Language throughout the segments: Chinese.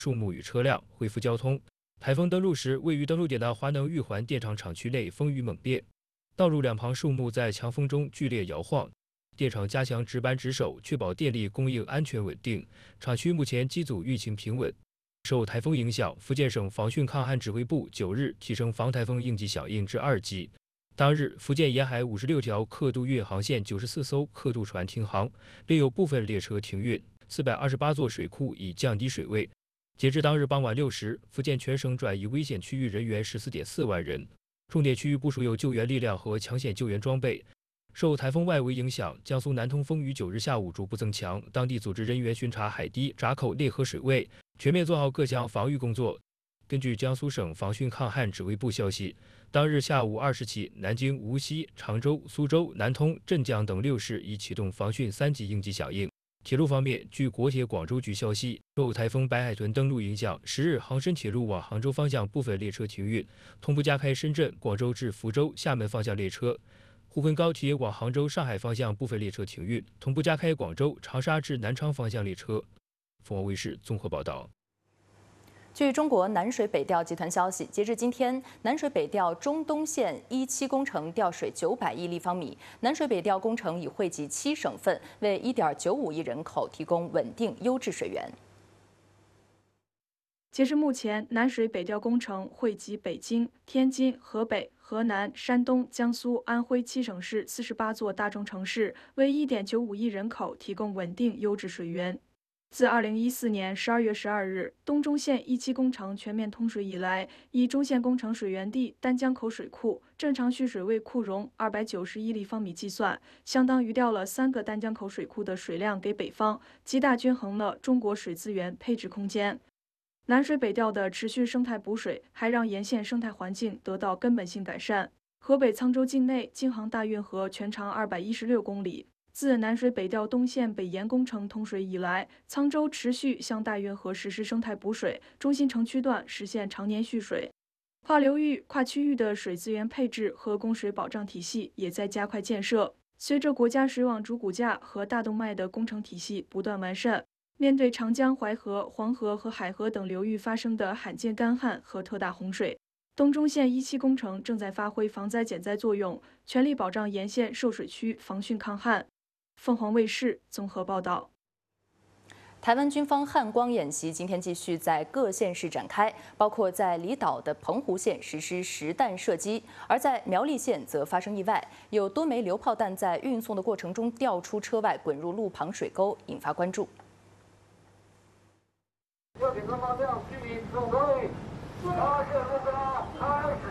树木与车辆，恢复交通。台风登陆时，位于登陆点的华能玉环电厂厂区内风雨猛烈，道路两旁树木在强风中剧烈摇晃。电厂加强值班值守，确保电力供应安全稳定。厂区目前机组运行平稳。受台风影响，福建省防汛抗旱指挥部9日提升防台风应急响应至2级。当日，福建沿海56条客渡运航线94艘客渡船停航，另有部分列车停运。428座水库已降低水位。截至当日傍晚6时，福建全省转移危险区域人员14.4万人，重点区域部署有救援力量和抢险救援装备。受台风外围影响，江苏南通风于9日下午逐步增强，当地组织人员巡查海堤、闸口、内河水位，全面做好各项防御工作。根据江苏省防汛抗旱指挥部消息，当日下午2时起，南京、无锡、常州、苏州、南通、镇江等6市已启动防汛3级应急响应。铁路方面，据国铁广州局消息，受台风白海豚登陆影响，10日杭深铁路往杭州方向部分列车停运，同步加开深圳、广州至福州、厦门方向列车。沪昆高铁往杭州、上海方向部分列车停运，同步加开广州、长沙至南昌方向列车。凤凰卫视综合报道。 据中国南水北调集团消息，截至今天，南水北调中东线1期工程调水900亿立方米。南水北调工程已惠及7省份，为1.95亿人口提供稳定优质水源。 截至目前，南水北调工程惠及北京、天津、河北、河南、山东、江苏、安徽7省市48座大中城市，为1.95亿人口提供稳定优质水源。自2014年12月12日东中线1期工程全面通水以来，以中线工程水源地丹江口水库正常蓄水位库容291立方米计算，相当于调了3个丹江口水库的水量给北方，极大均衡了中国水资源配置空间。南水北调的持续生态补水，还让沿线生态环境得到根本性改善。河北沧州境内京杭大运河全长216公里。自南水北调东线北延工程通水以来，沧州持续向大运河实施生态补水，中心城区段实现常年蓄水。跨流域、跨区域的水资源配置和供水保障体系也在加快建设。随着国家水网主骨架和大动脉的工程体系不断完善，面对长江、淮河、黄河和海河等流域发生的罕见干旱和特大洪水，东中线1期工程正在发挥防灾减灾作用，全力保障沿线受水区防汛抗旱。凤凰卫视综合报道。 台湾军方汉光演习今天继续在各县市展开，包括在离岛的澎湖县实施实弹射击，而在苗栗县则发生意外，有多枚榴炮弹在运送的过程中掉出车外，滚入路旁水沟，引发关注。 右前方方向，距离15公里，发射目标，开始。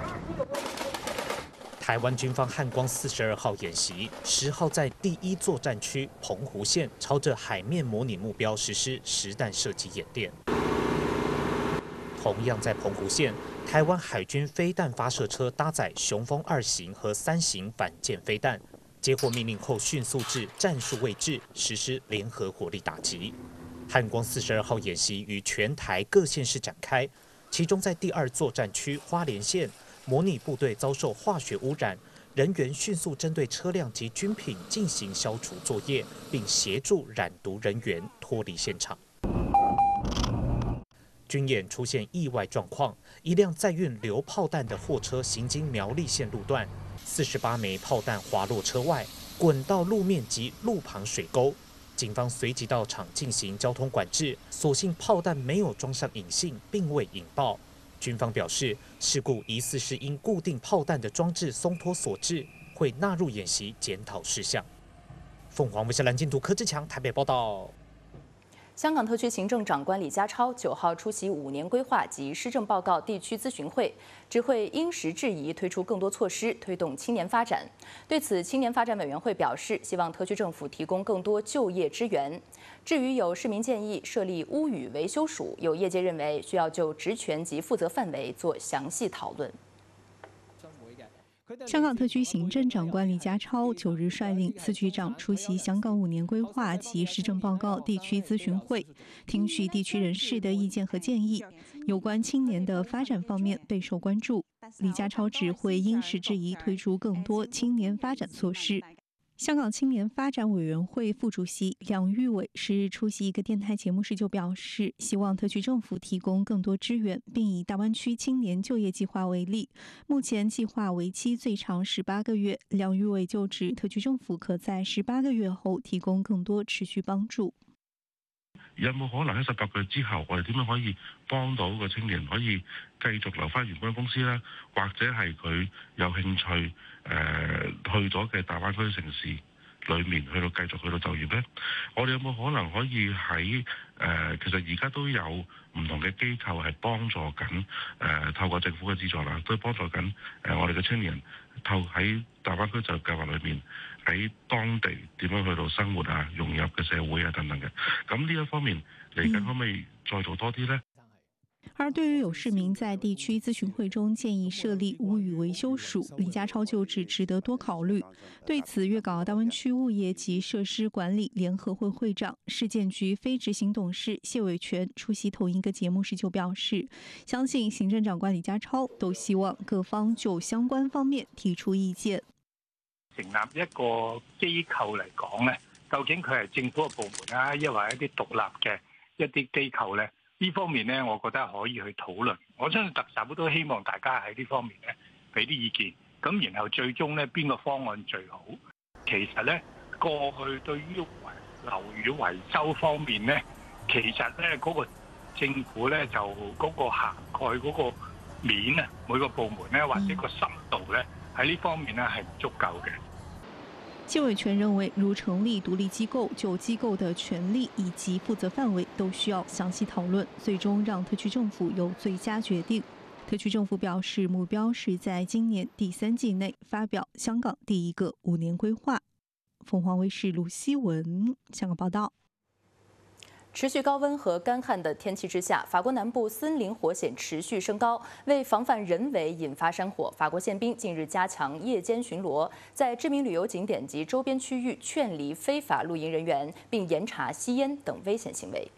台湾军方汉光42号演习10号在第1作战区澎湖县，朝着海面模拟目标实施实弹射击演练。同样在澎湖县，台湾海军飞弹发射车搭载雄风2型和3型反舰飞弹，接获命令后迅速至战术位置实施联合火力打击。汉光42号演习于全台各县市展开，其中在第2作战区花莲县，模拟部队遭受化学污染，人员迅速针对车辆及军品进行消除作业，并协助染毒人员脱离现场。军演出现意外状况，一辆载运榴炮弹的货车行经苗栗县路段，48枚炮弹滑落车外，滚到路面及路旁水沟。警方随即到场进行交通管制，所幸炮弹没有装上引信，并未引爆。军方表示，事故疑似是因固定炮弹的装置松脱所致，会纳入演习检讨事项。凤凰卫视蓝镜图柯志强台北报道。 香港特区行政长官李家超9号出席5年规划及施政报告地区咨询会，指会因时制宜推出更多措施，推动青年发展。对此，青年发展委员会表示，希望特区政府提供更多就业支援。至于有市民建议设立屋宇维修署，有业界认为需要就职权及负责范围做详细讨论。 香港特区行政长官李家超9日率领司局长出席香港5年规划及施政报告地区咨询会，听取地区人士的意见和建议。有关青年的发展方面备受关注。李家超指会因时制宜推出更多青年发展措施。 香港青年发展委员会副主席梁玉伟10日出席一个电台节目时就表示，希望特区政府提供更多支援，并以大湾区青年就业计划为例，目前计划为期最長18個月。梁玉偉就指，特區政府可在18個月後提供更多持續幫助。 有冇可能喺18個月之後，我哋點樣可以幫到個青年可以繼續留翻原本公司呢？或者係佢有興趣去咗嘅大灣區城市裏面去到繼續去到就業呢？我哋有冇可能可以喺其實而家都有唔同嘅機構係幫助緊透過政府嘅資助啦，都幫助緊我哋嘅青年人喺大灣區就業計劃裏面喺當地點樣去到生活啊、融入嘅社會啊等等嘅。咁呢一方面嚟緊可唔可以再做多啲呢？ 而对于有市民在地区咨询会中建议设立物语维修署，李家超就指值得多考虑。对此，粤港澳大湾区物业及设施管理联合会会长、市建局非执行董事谢伟全出席同一个节目时就表示，相信行政长官李家超都希望各方就相關方面提出意見。 成立一個機構嚟講咧，究竟佢係政府嘅部門啊，抑或一啲獨立嘅一啲機構咧？呢方面咧，我覺得可以去討論。我相信特首都希望大家喺呢方面咧俾啲意見，咁然後最終咧邊個方案最好？其實咧過去對於樓宇維修方面咧，其實咧嗰個政府咧就嗰個涵蓋嗰個面啊，每個部門咧或者個深度咧喺呢方面咧係唔足夠嘅。 謝偉全認為，如成立獨立機構，就機構的權力以及負責範圍都需要詳細討論，最終讓特區政府有最佳決定。特區政府表示，目標是在今年第3季內發表香港第一個5年規劃。鳳凰衛視盧希文香港報道。 持續高溫和乾旱的天氣之下，法國南部森林火險持續升高。為防範人為引發山火，法國憲兵近日加強夜間巡邏，在知名旅遊景點及周邊區域勸離非法露營人員，並嚴查吸煙等危險行為。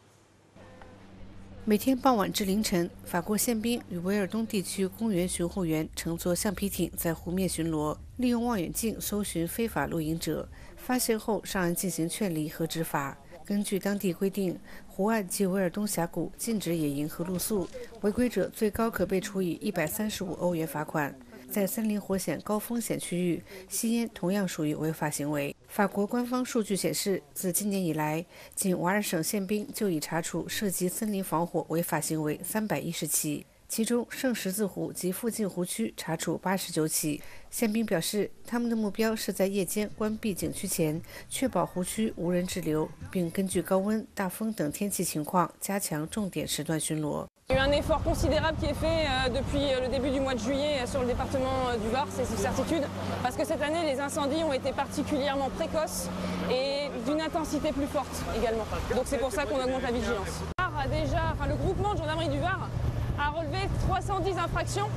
每天傍晚至凌晨，法國憲兵與維爾東地區公園巡護員乘坐橡皮艇在湖面巡邏，利用望遠鏡搜尋非法露營者，發現後上岸進行勸離和執法。根據當地規定，湖岸及維爾東峽谷禁止野營和露宿，違規者最高可被處以135歐元罰款。在森林火險高風險區域，吸煙同樣屬於違法行為。法國官方數據顯示，自今年以來，僅瓦爾省憲兵就已查處涉及森林防火違法行為310起。其中聖十字湖及附近湖區查處89起。憲兵表示，他們的目標是在夜間關閉景區前，確保湖區無人滯留，並根據高溫、大風等天氣情況加強重點時段巡邏。 Il y a eu un effort considérable qui est fait depuis le début du mois de juillet sur le département du Var, c'est une certitude, parce que cette année les incendies ont été particulièrement précoces et d'une intensité plus forte également. Donc c'est pour ça qu'on augmente la vigilance. Le groupement de gendarmerie du Var a relevé 310 infractions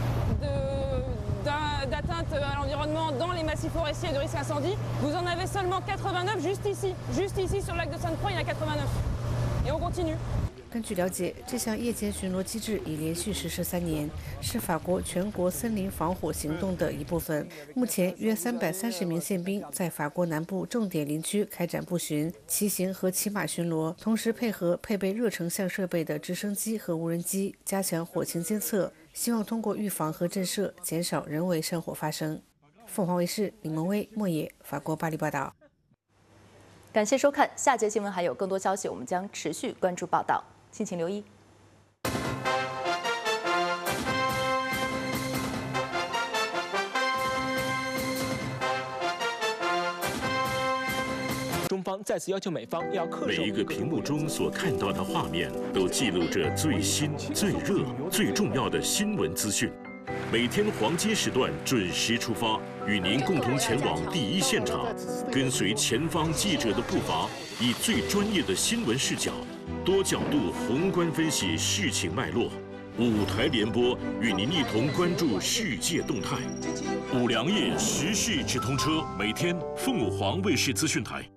d'atteinte à l'environnement dans les massifs forestiers et de risque incendie. Vous en avez seulement 89 juste ici sur le lac de Sainte-Croix, il y en a 89. Et on continue. 根据了解，这项夜间巡逻机制已连续实施3年，是法国全国森林防火行动的一部分。目前约330名宪兵在法国南部重点林区开展步巡、骑行和骑马巡逻，同时配合配备热成像设备的直升机和无人机，加强火情监测，希望通过预防和震慑，减少人为山火发生。凤凰卫视李萌威、莫野，法国巴黎报道。 感谢收看，下节新闻还有更多消息，我们将持续关注报道。敬请留意。 中方再次要求美方要恪守。 每一个屏幕中所看到的画面，都记录着最新、最热、最重要的新闻资讯。每天黄金时段准时出发，与您共同前往第一现场，跟随前方记者的步伐，以最专业的新闻视角。多角度宏观分析事情脉络，5台联播与您一同关注世界动态。5粮液时事直通车，每天凤凰卫视资讯台。